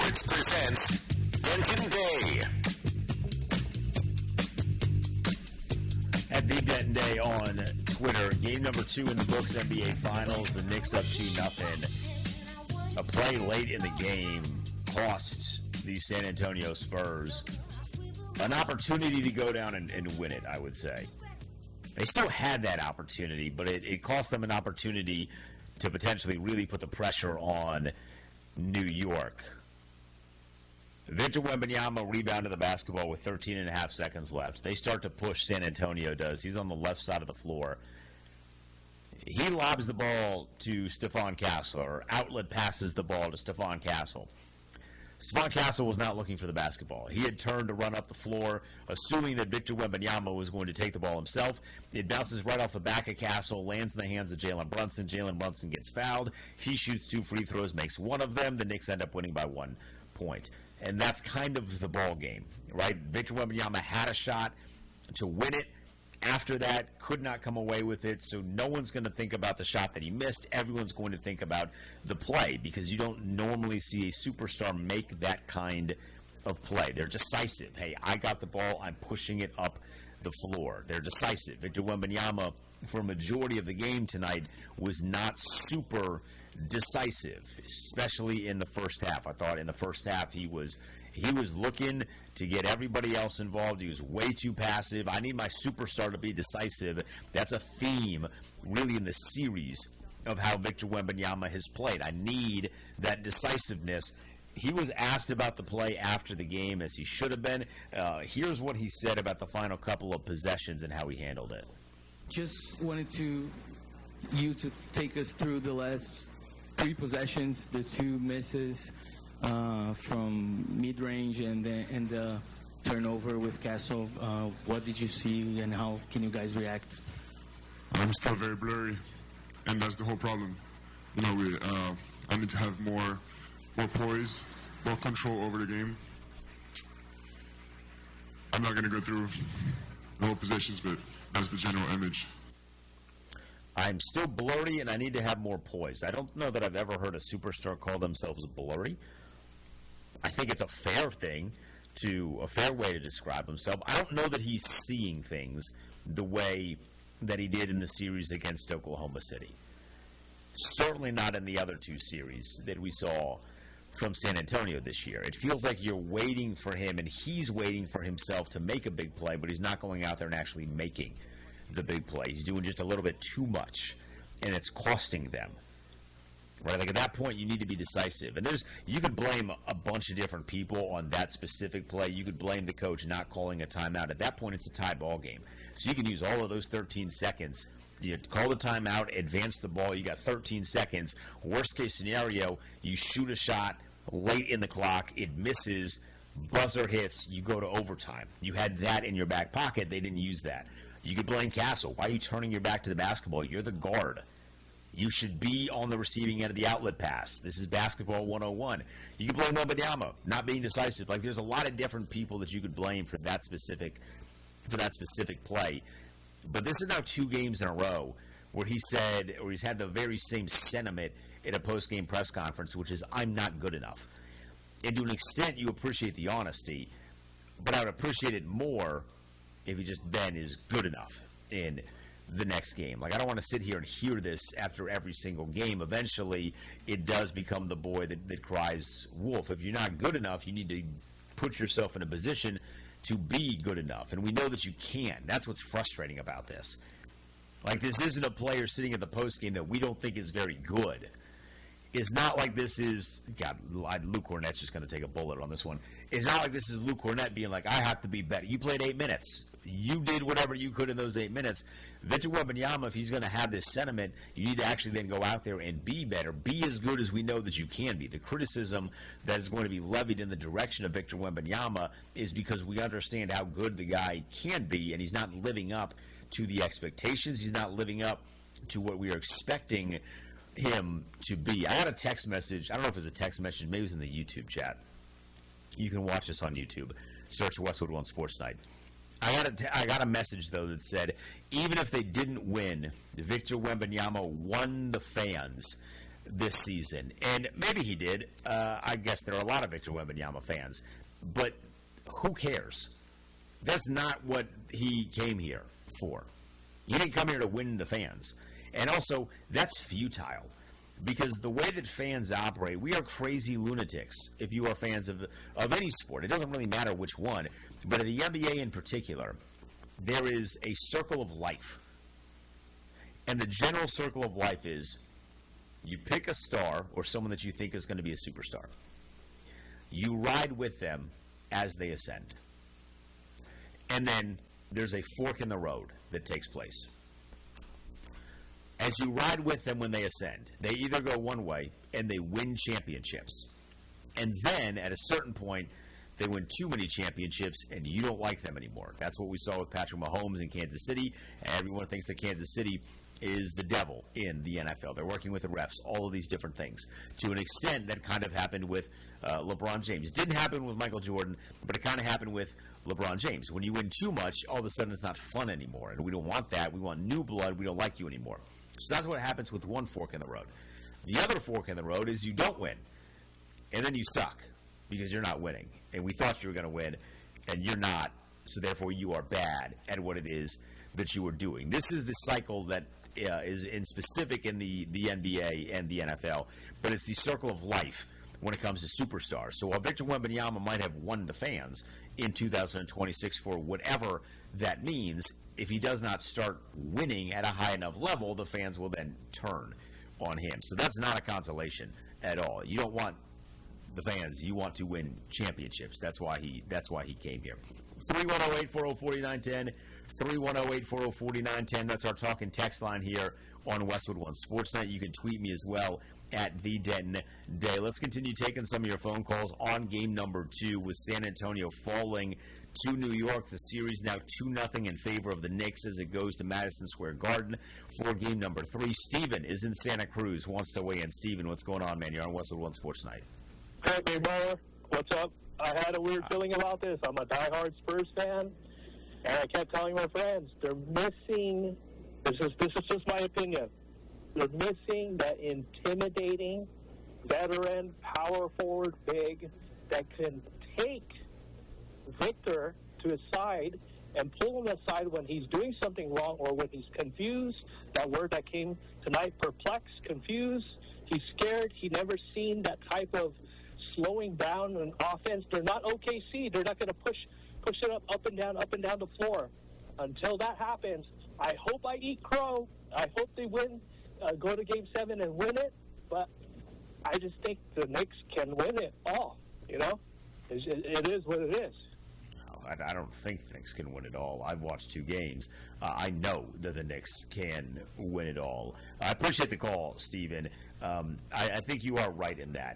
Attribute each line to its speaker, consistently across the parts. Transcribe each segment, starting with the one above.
Speaker 1: Sports presents Denton Day.
Speaker 2: At Big Denton Day on Twitter, game number 2 in the books, NBA Finals. The Knicks up 2-0. A play late in the game cost the San Antonio Spurs an opportunity to go down and win it, I would say. They still had that opportunity, but it cost them an opportunity to potentially really put the pressure on New York. Victor Wembanyama rebounded the basketball with 13 and a half seconds left. They start to push, San Antonio does. He's on the left side of the floor. He lobs the ball to Stephon Castle, or outlet passes the ball to Stephon Castle. Stephon Castle was not looking for the basketball. He had turned to run up the floor, assuming that Victor Wembanyama was going to take the ball himself. It bounces right off the back of Castle, lands in the hands of Jalen Brunson. Jalen Brunson gets fouled. He shoots 2 free throws, makes one of them. The Knicks end up winning by 1 point. And that's kind of the ball game, right? Victor Wembanyama had a shot to win it. After that, could not come away with it, so no one's going to think about the shot that he missed. Everyone's going to think about the play, because you don't normally see a superstar make that kind of play. They're decisive. Hey, I got the ball. I'm pushing it up the floor. They're decisive. Victor Wembanyama, for a majority of the game tonight, was not super decisive, especially in the first half. I thought in the first half he was looking to get everybody else involved. He was way too passive. I need my superstar to be decisive. That's a theme really in the series of how Victor Wembanyama has played. I need that decisiveness. He was asked about the play after the game, as he should have been. Here's what he said about the final couple of possessions and how he handled it.
Speaker 3: Just wanted you to take us through the last 3 possessions, the 2 misses from mid-range and the turnover with Castle. What did you see, and how can you guys react?
Speaker 4: I'm still very blurry, and that's the whole problem. I need to have more poise, more control over the game. I'm not going to go through the whole possessions, but that's the general image.
Speaker 2: I'm still blurry, and I need to have more poise. I don't know that I've ever heard a superstar call themselves blurry. I think it's a fair way to describe himself. I don't know that he's seeing things the way that he did in the series against Oklahoma City. Certainly not in the other 2 series that we saw from San Antonio this year. It feels like you're waiting for him, and he's waiting for himself to make a big play, but he's not going out there and actually making the big play. He's doing just a little bit too much, and it's costing them. Right? Like, at that point, you need to be decisive. And you could blame a bunch of different people on that specific play. You could blame the coach not calling a timeout. At that point, it's a tie ball game. So you can use all of those 13 seconds. You call the timeout, advance the ball. You got 13 seconds. Worst case scenario, you shoot a shot late in the clock. It misses. Buzzer hits. You go to overtime. You had that in your back pocket. They didn't use that. You could blame Castle. Why are you turning your back to the basketball? You're the guard. You should be on the receiving end of the outlet pass. This is basketball 101. You could blame Wembanyama not being decisive. Like, there's a lot of different people that you could blame for that specific play. But this is now 2 games in a row where he's had the very same sentiment in a post-game press conference, which is, I'm not good enough. And to an extent, you appreciate the honesty, but I would appreciate it more if he just then is good enough in the next game. Like, I don't want to sit here and hear this after every single game. Eventually, it does become the boy that cries wolf. If you're not good enough, you need to put yourself in a position to be good enough. And we know that you can. That's what's frustrating about this. Like, this isn't a player sitting at the postgame that we don't think is very good. It's not like this is, God, Luke Cornett's just going to take a bullet on this one. It's not like this is Luke Cornett being like, I have to be better. You played 8 minutes. You did whatever you could in those 8 minutes. Victor Wembanyama, if he's going to have this sentiment, you need to actually then go out there and be better. Be as good as we know that you can be. The criticism that is going to be levied in the direction of Victor Wembanyama is because we understand how good the guy can be, and he's not living up to the expectations. He's not living up to what we are expecting him to be. I got a text message. I don't know if it was a text message. Maybe it was in the YouTube chat. You can watch this on YouTube. Search Westwood One Sports Night. I got a message, though, that said, even if they didn't win, Victor Wembanyama won the fans this season. And maybe he did. I guess there are a lot of Victor Wembanyama fans. But who cares? That's not what he came here for. He didn't come here to win the fans. And also, that's futile. Because the way that fans operate, we are crazy lunatics if you are fans of any sport. It doesn't really matter which one. But in the NBA in particular, there is a circle of life. And the general circle of life is you pick a star or someone that you think is going to be a superstar. You ride with them as they ascend. And then there's a fork in the road that takes place. As you ride with them when they ascend, they either go one way and they win championships. And then at a certain point, they win too many championships and you don't like them anymore. That's what we saw with Patrick Mahomes in Kansas City. Everyone thinks that Kansas City is the devil in the NFL. They're working with the refs, all of these different things. To an extent, that kind of happened with LeBron James. It didn't happen with Michael Jordan, but it kind of happened with LeBron James. When you win too much, all of a sudden it's not fun anymore. And we don't want that. We want new blood. We don't like you anymore. So that's what happens with one fork in the road. The other fork in the road is you don't win. And then you suck because you're not winning. And we thought you were going to win, and you're not. So therefore you are bad at what it is that you are doing. This is the cycle that is in specific in the NBA and the NFL, but it's the circle of life when it comes to superstars. So while Victor Wembanyama might have won the fans in 2026 for whatever that means, if he does not start winning at a high enough level, the fans will then turn on him. So that's not a consolation at all. You don't want the fans. You want to win championships. That's why he came here. 310-840-4910, 310-840-4910. That's our talk and text line here on Westwood One Sportsnet. You can tweet me as well at the Denton Day. Let's continue taking some of your phone calls on game number 2 with San Antonio falling to New York. The series now 2-0 in favor of the Knicks as it goes to Madison Square Garden for game number 3. Steven is in Santa Cruz, wants to weigh in. Steven, what's going on, man? You're on Westwood One Sports Night.
Speaker 5: Hey, big brother. What's up? I had a weird feeling about this. I'm a diehard Spurs fan, and I kept telling my friends, they're missing, this is just my opinion, they're missing that intimidating veteran, power forward big that can take Victor to his side and pull him aside when he's doing something wrong or when he's confused. That word that came tonight, perplexed, confused. He's scared. He never seen that type of slowing down an offense. They're not OKC. They're not going to push it up and down the floor. Until that happens, I hope I eat crow. I hope they win, go to Game 7 and win it. But I just think the Knicks can win it all. You know, it is what it is.
Speaker 2: I don't think the Knicks can win it all. I've watched 2 games. I know that the Knicks can win it all. I appreciate the call, Steven. I think you are right in that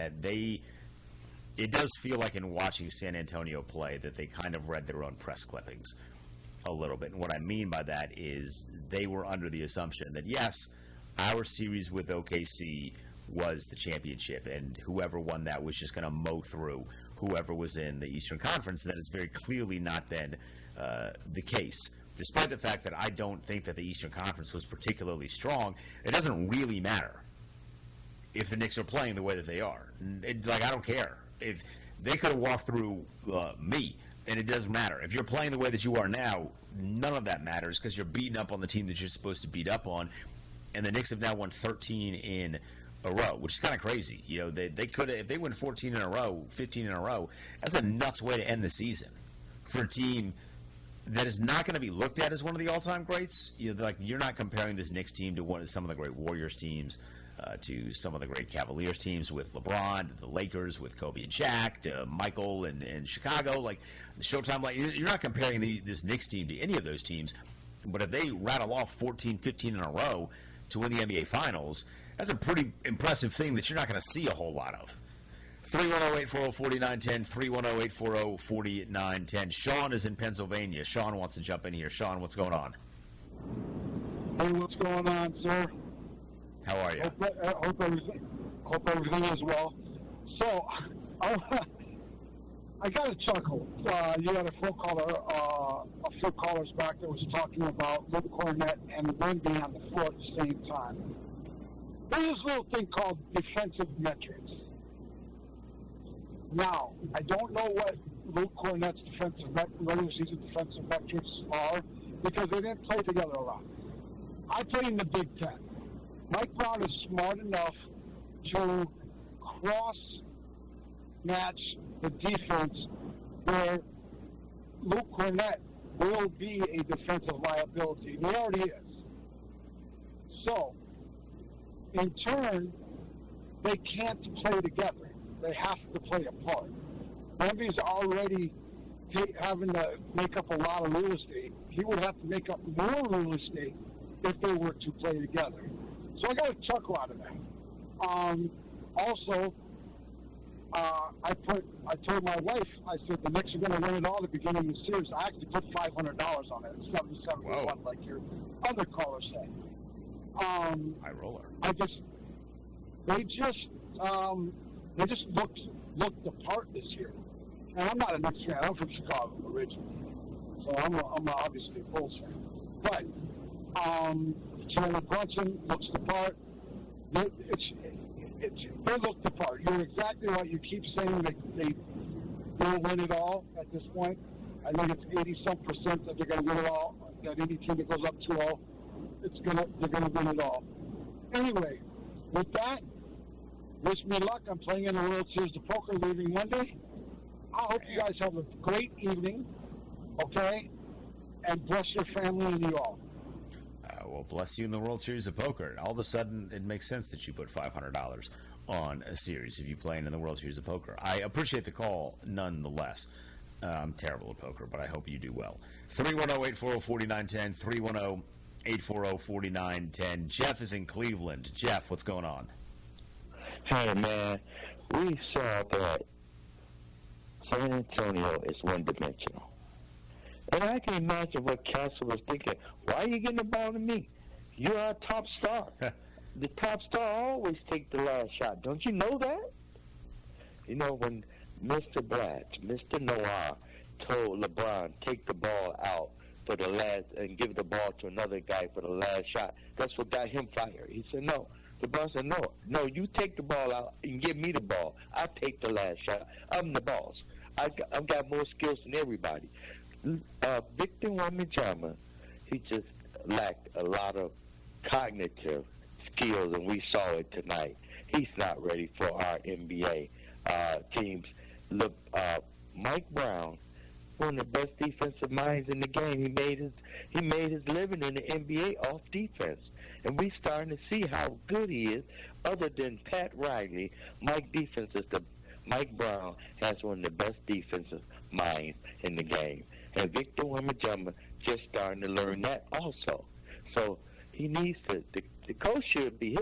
Speaker 2: it does feel like in watching San Antonio play that they kind of read their own press clippings a little bit. And what I mean by that is they were under the assumption that, yes, our series with OKC was the championship, and whoever won that was just going to mow through whoever was in the Eastern Conference. And that has very clearly not been the case. Despite the fact that I don't think that the Eastern Conference was particularly strong, it doesn't really matter if the Knicks are playing the way that they are. I don't care. If they could have walked through me, and it doesn't matter. If you're playing the way that you are now, none of that matters because you're beating up on the team that you're supposed to beat up on. And the Knicks have now won 13 in a row, which is kind of crazy. You know, they could have, if they win 14 in a row, 15 in a row, that's a nuts way to end the season for a team that is not going to be looked at as one of the all-time greats. You're not comparing this Knicks team to some of the great Warriors teams, to some of the great Cavaliers teams with LeBron, the Lakers with Kobe and Shaq, to Michael and Chicago, like the Showtime. Like, you're not comparing this Knicks team to any of those teams. But if they rattle off 14, 15 in a row to win the NBA Finals, that's a pretty impressive thing that you're not going to see a whole lot of. 310-840-4910, 310-840-4910. Sean is in Pennsylvania. Sean wants to jump in here. Sean, what's going on?
Speaker 6: Hey, what's going on, sir?
Speaker 2: How are you?
Speaker 6: Hope everything is well. So, I got a chuckle. You had a few callers back that was talking about Luke Cornett and Wemby on the floor at the same time. There's this little thing called defensive metrics. Now, I don't know what Luke Cornett's regular season defensive metrics are because they didn't play together a lot. I play in the Big Ten. Mike Brown is smart enough to cross-match the defense where Luke Cornett will be a defensive liability. He already is. So, in turn, they can't play together. They have to play apart. Wemby's already having to make up a lot of real estate. He would have to make up more real estate if they were to play together. So I got a chuckle out of that. Also, I told my wife, I said the Knicks are going to win it all at the beginning of the series. I actually put $500 on it. It's 77-1, like your other caller said.
Speaker 2: High roller.
Speaker 6: They just looked the part this year. And I'm not a Knicks fan. I'm from Chicago originally, so I'm obviously a Bulls fan. But Chandler Brunson looks the part. They look the part. You're exactly right. You keep saying that they will win it all at this point. I think it's 80-some% that they're going to win it all. That any team that goes up 2-0, they're going to win it all. Anyway, with that, wish me luck. I'm playing in the World Series of Poker leaving Monday. I hope you guys have a great evening, okay? And bless your family and you all.
Speaker 2: Well, bless you in the World Series of Poker. All of a sudden, it makes sense that you put $500 on a series if you play in the World Series of Poker. I appreciate the call nonetheless. I'm terrible at poker, but I hope you do well. 310-840-4910, 310-840-4910. Jeff is in Cleveland. Jeff, what's going on?
Speaker 7: Hey, man, we saw that San Antonio is one-dimensional. And I can imagine what Castle was thinking. Why are you getting the ball to me? You're our top star. The top star always take the last shot. Don't you know that? You know, when Mr. Blatch, Mr. Noir told LeBron, take the ball out for the last and give the ball to another guy for the last shot, that's what got him fired. He said, no. LeBron said, no, you take the ball out and give me the ball. I'll take the last shot. I'm the boss. I've got more skills than everybody. Victor Wembanyama, he just lacked a lot of cognitive skills, and we saw it tonight. He's not ready for our NBA teams. Look, Mike Brown, one of the best defensive minds in the game. He made his living in the NBA off defense, and we starting to see how good he is. Other than Pat Riley, Mike Brown has one of the best defensive minds in the game. And Victor Wembanyama just starting to learn that also. So he needs to, his coach should be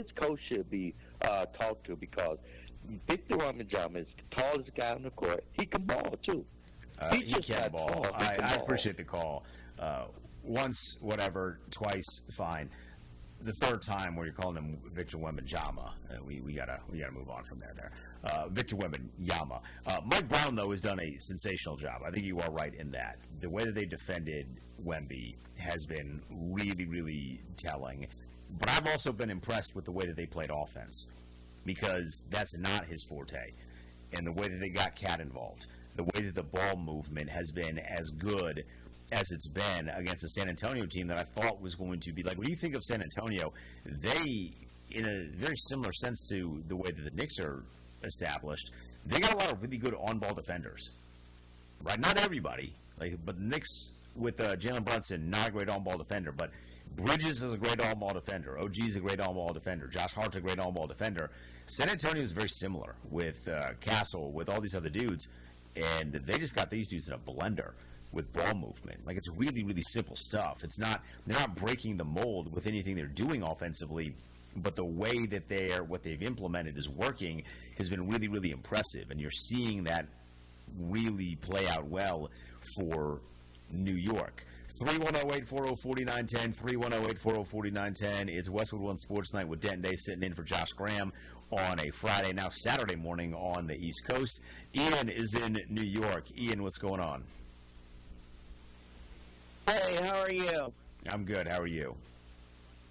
Speaker 7: talked to, because Victor Wembanyama is the tallest guy on the court. He can ball, too.
Speaker 2: He can ball. I appreciate the call. Once, whatever, twice, fine. The third time where you're calling him Victor Wembanyama, we gotta move on from there. Victor Wembanyama. Mike Brown, though, has done a sensational job. I think you are right in that. The way that they defended Wemby has been really, really telling. But I've also been impressed with the way that they played offense, because that's not his forte. And the way that they got Cat involved, the way that the ball movement has been as good as it's been against a San Antonio team that I thought was going to be like, when you think of San Antonio, they, in a very similar sense to the way that the Knicks are established, they got a lot of really good on-ball defenders, right? Not everybody, but the Knicks with Jalen Brunson, not a great on-ball defender, but Bridges is a great on-ball defender. OG is a great on-ball defender. Josh Hart's a great on-ball defender. San Antonio is very similar with Castle, with all these other dudes, and they just got these dudes in a blender with ball movement. Like, it's really, really simple stuff. They're not breaking the mold with anything they're doing offensively, but the way that what they've implemented is working has been really, really impressive, and you're seeing that really play out well for New York. 310-840-4910, 310-840-4910. It's Westwood One Sports Night with Denton Day sitting in for Josh Graham on a Friday, now Saturday morning on the East Coast. Ian is in New York. Ian, what's going on?
Speaker 8: Hey, how are you?
Speaker 2: I'm good. How are you?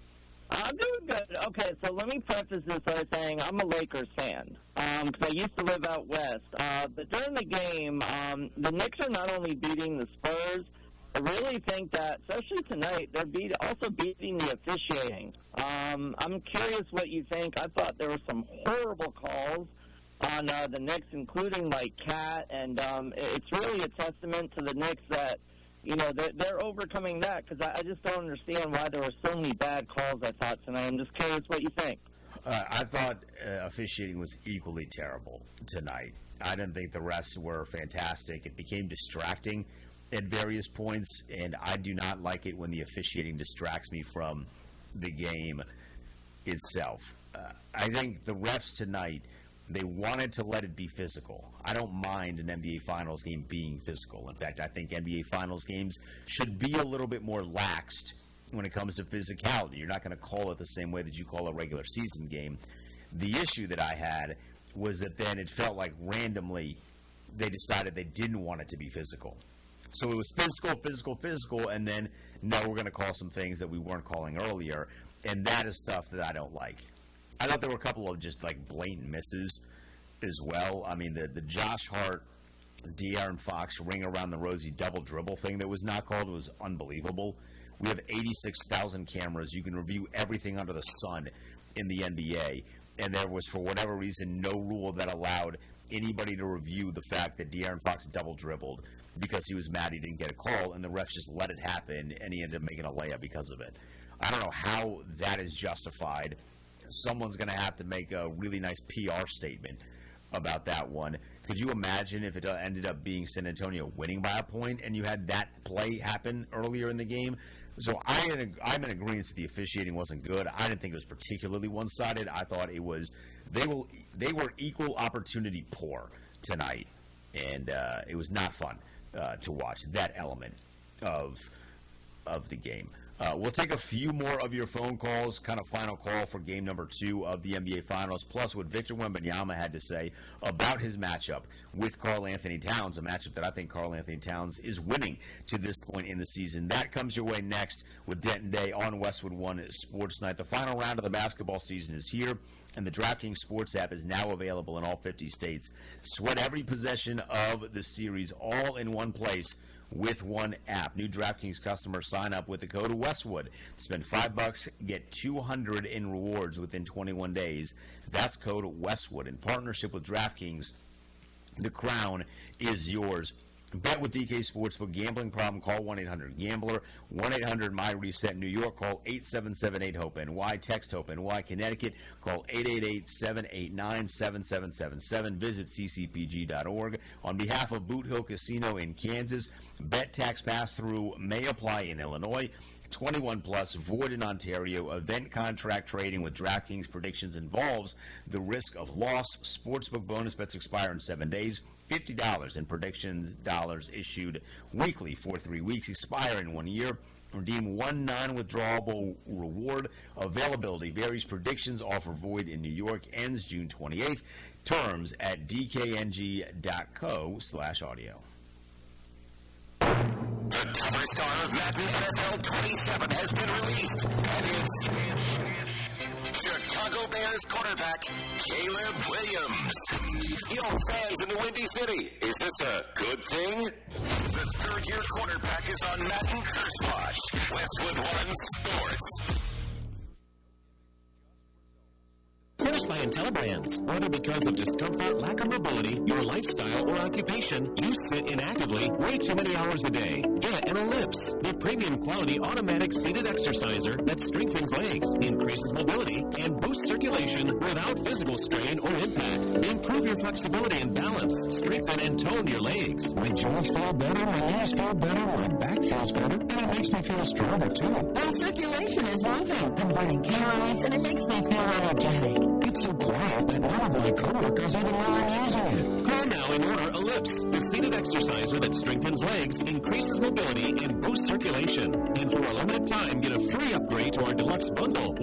Speaker 8: I'm doing good. Okay, so let me preface this by saying I'm a Lakers fan because I used to live out west. But during the game, the Knicks are not only beating the Spurs, I really think that, especially tonight, they're also beating the officiating. I'm curious what you think. I thought there were some horrible calls on the Knicks, including like Cat, and it's really a testament to the Knicks that, you know, they're overcoming that, because I just don't understand why there were so many bad calls, I thought, tonight. I'm just curious what you think.
Speaker 2: I thought officiating was equally terrible tonight. I didn't think the refs were fantastic. It became distracting at various points, and I do not like it when the officiating distracts me from the game itself. I think the refs tonight, they wanted to let it be physical. I don't mind an NBA Finals game being physical. In fact, I think NBA Finals games should be a little bit more laxed when it comes to physicality. You're not going to call it the same way that you call a regular season game. The issue that I had was that then it felt like randomly they decided they didn't want it to be physical. So it was physical, and then, no, we're going to call some things that we weren't calling earlier, and that is stuff that I don't like. I thought there were a couple of just, like, blatant misses as well. I mean, the Josh Hart, De'Aaron Fox ring around the rosy double dribble thing that was not called was unbelievable. We have 86,000 cameras. You can review everything under the sun in the NBA, and there was, for whatever reason, no rule that allowed anybody to review the fact that De'Aaron Fox double dribbled because he was mad he didn't get a call, and the refs just let it happen, and he ended up making a layup because of it. I don't know how that is justified. Someone's going to have to make a really nice PR statement about that one. Could you imagine if it ended up being San Antonio winning by a point and you had that play happen earlier in the game? So I'm in agreement that the officiating wasn't good. I didn't think it was particularly one-sided. I thought it was they were equal opportunity poor tonight, and it was not fun to watch that element of the game. We'll take a few more of your phone calls, kind of final call for game number 2 of the NBA Finals, plus what Victor Wembanyama had to say about his matchup with Karl Anthony Towns, a matchup that I think Karl Anthony Towns is winning to this point in the season. That comes your way next with Denton Day on Westwood One Sports Night. The final round of the basketball season is here, and the DraftKings Sports app is now available in all 50 states. Sweat every possession of the series all in one place with one app. New DraftKings customers sign up with the code Westwood. Spend $5, get $200 in rewards within 21 days. That's code Westwood. In partnership with DraftKings, the crown is yours. Bet with DK Sportsbook. Gambling problem? Call 1-800-GAMBLER. 1-800-MY-RESET. New York, call 877-8-HOPE-NY. Text HOPE-NY. Connecticut, call 888-789-7777. Visit ccpg.org. On behalf of Boot Hill Casino in Kansas, bet tax pass-through may apply in Illinois. 21 plus, void in Ontario. Event contract trading with DraftKings predictions involves the risk of loss. Sportsbook bonus bets expire in 7 days. $50 in predictions dollars issued weekly for 3 weeks, expire in 1 year. Redeem one non-withdrawable reward. Availability varies. Predictions offer void in New York. Ends June 28th. Terms at dkng.co/audio.
Speaker 1: The cover star of Madden NFL 27 has been released, and it's Chicago Bears quarterback Caleb Williams. Yo, fans in the Windy City, is this a good thing? The third-year quarterback is on Madden Curse Watch. Westwood One Sports.
Speaker 9: Cursed by IntelliBrands. Whether because of discomfort, lack of mobility, your lifestyle, or occupation, you sit inactively way too many hours a day. Get an Ellipse, the premium quality automatic seated exerciser that strengthens legs, increases mobility, and boosts circulation without physical strain or impact. Improve your flexibility and balance, strengthen and tone your legs.
Speaker 10: My joints feel better, my knees feel better, my back feels better, and it makes me feel stronger too.
Speaker 11: Well, circulation is one thing. I'm burning calories, and it makes me feel energetic.
Speaker 10: It's so quiet that none of my coworkers even know I'm using it.
Speaker 9: Call now and order Ellipse, the seated exerciser that strengthens legs, increases mobility, and boosts circulation. And for a limited time, get a free upgrade to our deluxe bundle